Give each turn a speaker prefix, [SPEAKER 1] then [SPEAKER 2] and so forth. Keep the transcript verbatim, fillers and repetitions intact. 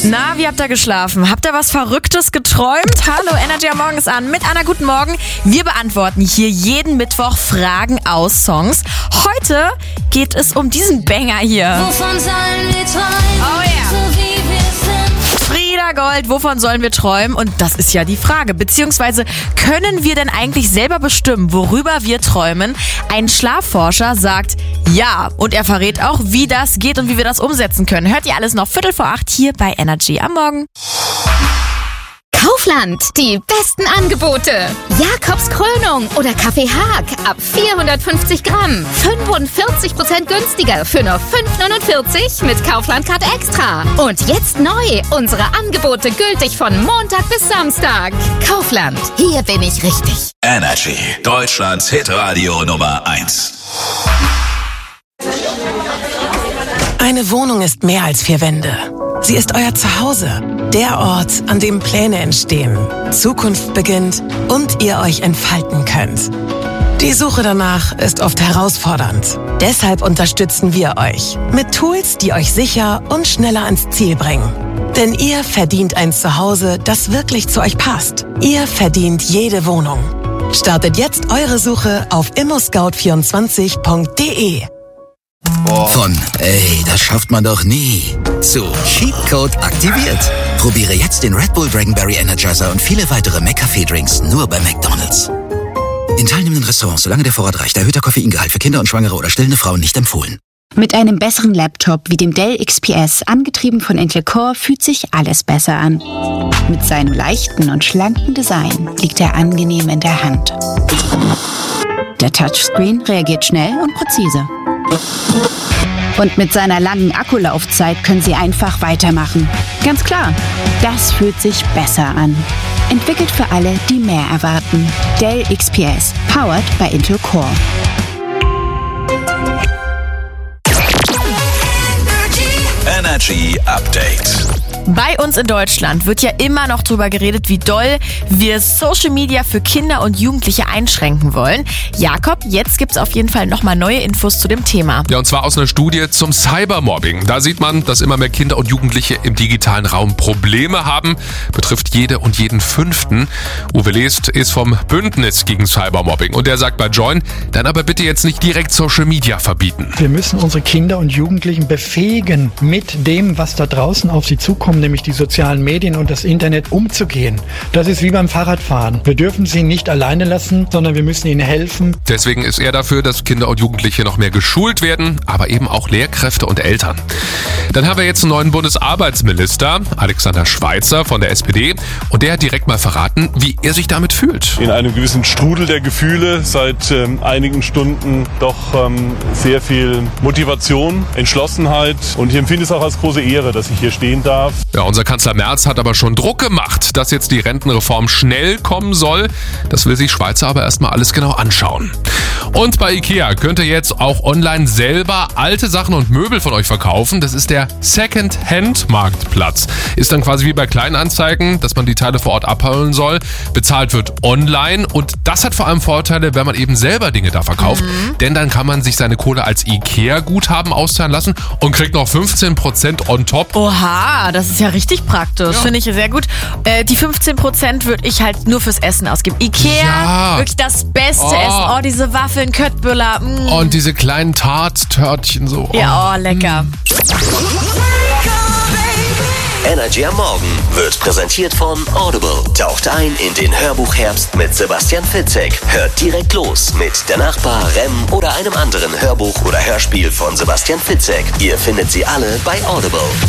[SPEAKER 1] Na, wie habt ihr geschlafen? Habt ihr was Verrücktes geträumt? Hallo, Energy am Morgen ist an mit Anna. Guten Morgen. Wir beantworten hier jeden Mittwoch Fragen aus Songs. Heute geht es um diesen Banger hier.
[SPEAKER 2] Wovon sollen wir träumen?
[SPEAKER 1] Oh yeah.
[SPEAKER 2] So wie wir sind.
[SPEAKER 1] Frieda Gold, wovon sollen wir träumen? Und das ist ja die Frage. Beziehungsweise, können wir denn eigentlich selber bestimmen, worüber wir träumen? Ein Schlafforscher sagt ja. Und er verrät auch, wie das geht und wie wir das umsetzen können. Hört ihr alles noch Viertel vor acht hier bei Energy am Morgen.
[SPEAKER 3] Kaufland, die besten Angebote. Jakobs Krönung oder Kaffee Haag ab vierhundertfünfzig Gramm. fünfundvierzig Prozent günstiger für nur fünf neunundvierzig mit Kaufland-Card Extra. Und jetzt neu, unsere Angebote gültig von Montag bis Samstag. Kaufland, hier bin ich richtig.
[SPEAKER 4] Energy, Deutschlands Hitradio Nummer eins.
[SPEAKER 5] Eine Wohnung ist mehr als vier Wände. Sie ist euer Zuhause, der Ort, an dem Pläne entstehen, Zukunft beginnt und ihr euch entfalten könnt. Die Suche danach ist oft herausfordernd. Deshalb unterstützen wir euch mit Tools, die euch sicher und schneller ans Ziel bringen. Denn ihr verdient ein Zuhause, das wirklich zu euch passt. Ihr verdient jede Wohnung. Startet jetzt eure Suche auf immoscout vierundzwanzig punkt de.
[SPEAKER 6] Von ey, das schafft man doch nie zu Cheatcode aktiviert. Probiere jetzt den Red Bull Dragonberry Energizer und viele weitere McCafé-Drinks nur bei McDonald's. In teilnehmenden Restaurants, solange der Vorrat reicht, erhöhter Koffeingehalt für Kinder und Schwangere oder stillende Frauen nicht empfohlen.
[SPEAKER 7] Mit einem besseren Laptop wie dem Dell X P S, angetrieben von Intel Core, fühlt sich alles besser an. Mit seinem leichten und schlanken Design liegt er angenehm in der Hand. Der Touchscreen reagiert schnell und präzise. Und mit seiner langen Akkulaufzeit können Sie einfach weitermachen. Ganz klar, das fühlt sich besser an. Entwickelt für alle, die mehr erwarten. Dell X P S, powered by Intel Core.
[SPEAKER 4] Energy Update.
[SPEAKER 1] Bei uns in Deutschland wird ja immer noch drüber geredet, wie doll wir Social Media für Kinder und Jugendliche einschränken wollen. Jakob, jetzt gibt's auf jeden Fall nochmal neue Infos zu dem Thema.
[SPEAKER 8] Ja, und zwar aus einer Studie zum Cybermobbing. Da sieht man, dass immer mehr Kinder und Jugendliche im digitalen Raum Probleme haben. Betrifft jede und jeden Fünften. Uwe Lest ist vom Bündnis gegen Cybermobbing. Und der sagt bei Join, dann aber bitte jetzt nicht direkt Social Media verbieten.
[SPEAKER 9] Wir müssen unsere Kinder und Jugendlichen befähigen, mit dem, was da draußen auf sie zukommt, nämlich die sozialen Medien und das Internet, umzugehen. Das ist wie beim Fahrradfahren. Wir dürfen sie nicht alleine lassen, sondern wir müssen ihnen helfen.
[SPEAKER 8] Deswegen ist er dafür, dass Kinder und Jugendliche noch mehr geschult werden, aber eben auch Lehrkräfte und Eltern. Dann haben wir jetzt einen neuen Bundesarbeitsminister, Alexander Schweitzer von der S P D. Und der hat direkt mal verraten, wie er sich damit fühlt.
[SPEAKER 10] In einem gewissen Strudel der Gefühle, seit ähm, einigen Stunden doch ähm, sehr viel Motivation, Entschlossenheit. Und ich empfinde es auch als große Ehre, dass ich hier stehen darf.
[SPEAKER 8] Ja, unser Kanzler Merz hat aber schon Druck gemacht, dass jetzt die Rentenreform schnell kommen soll. Das will sich Schweitzer aber erstmal alles genau anschauen. Und bei Ikea könnt ihr jetzt auch online selber alte Sachen und Möbel von euch verkaufen. Das ist der Second-Hand-Marktplatz. Ist dann quasi wie bei Kleinanzeigen, dass man die Teile vor Ort abholen soll. Bezahlt wird online und das hat vor allem Vorteile, wenn man eben selber Dinge da verkauft. Mhm. Denn dann kann man sich seine Kohle als Ikea-Guthaben auszahlen lassen und kriegt noch fünfzehn Prozent on top.
[SPEAKER 1] Oha, das ist ja richtig praktisch. Ja. Finde ich sehr gut. Äh, die fünfzehn Prozent würde ich halt nur fürs Essen ausgeben. Ikea,
[SPEAKER 8] ja.
[SPEAKER 1] Wirklich das beste
[SPEAKER 8] Oh.
[SPEAKER 1] Essen. Oh, diese Waffeln, Köttbullar. Mm.
[SPEAKER 8] Und diese kleinen Tarts-Törtchen so. Oh.
[SPEAKER 1] Ja, oh, lecker.
[SPEAKER 8] Mm.
[SPEAKER 11] Energy am Morgen wird präsentiert von Audible. Taucht ein in den Hörbuchherbst mit Sebastian Fitzek. Hört direkt los mit Der Nachbar, Rem oder einem anderen Hörbuch oder Hörspiel von Sebastian Fitzek. Ihr findet sie alle bei Audible.